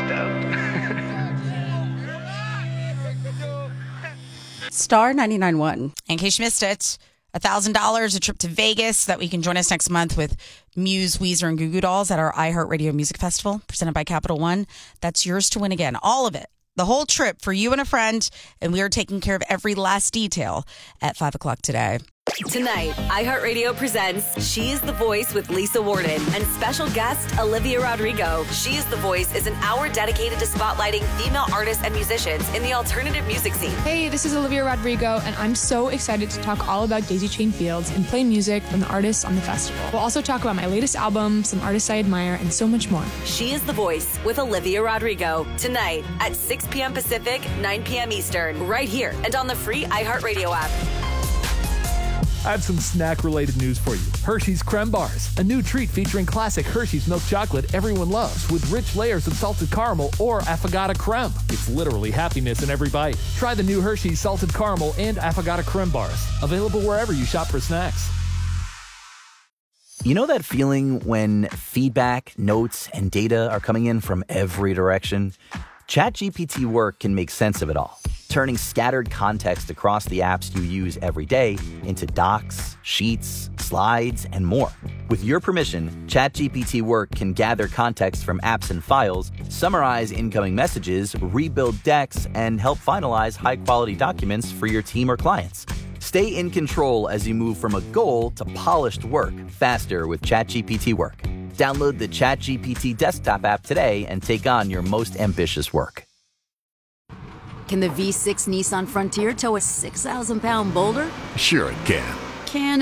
Star 99.1. In case you missed it, $1,000, a trip to Vegas so that we can join us next month with Muse, Weezer, and Goo Goo Dolls at our iHeartRadio Music Festival presented by Capital One. That's yours to win again. All of it. The whole trip for you and a friend. And we are taking care of every last detail at 5 o'clock today. Tonight, iHeartRadio presents She is the Voice with Lisa Warden and special guest Olivia Rodrigo. She is the Voice is an hour dedicated to spotlighting female artists and musicians in the alternative music scene. Hey, this is Olivia Rodrigo, and I'm so excited to talk all about Daisy Chain Fields and play music from the artists on the festival. We'll also talk about my latest album, some artists I admire, and so much more. She is the Voice with Olivia Rodrigo. Tonight at 6 p.m. Pacific, 9 p.m. Eastern, right here and on the free iHeartRadio app. I have some snack-related news for you. Hershey's Creme Bars, a new treat featuring classic Hershey's milk chocolate everyone loves with rich layers of salted caramel or affogato creme. It's literally happiness in every bite. Try the new Hershey's salted caramel and affogato creme bars. Available wherever you shop for snacks. You know that feeling when feedback, notes, and data are coming in from every direction? ChatGPT Work can make sense of it all, turning scattered context across the apps you use every day into docs, sheets, slides, and more. With your permission, ChatGPT Work can gather context from apps and files, summarize incoming messages, rebuild decks, and help finalize high-quality documents for your team or clients. Stay in control as you move from a goal to polished work faster with ChatGPT Work. Download the ChatGPT desktop app today and take on your most ambitious work. Can the V6 Nissan Frontier tow a 6,000-pound boulder? Sure it can. Can